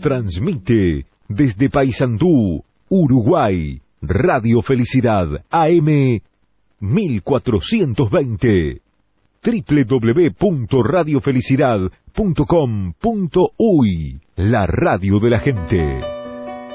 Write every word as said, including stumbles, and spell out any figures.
Transmite desde Paysandú, Uruguay, Radio Felicidad A M mil cuatrocientos veinte. doble u doble u doble u punto radio felicidad punto com punto uy. La radio de la gente.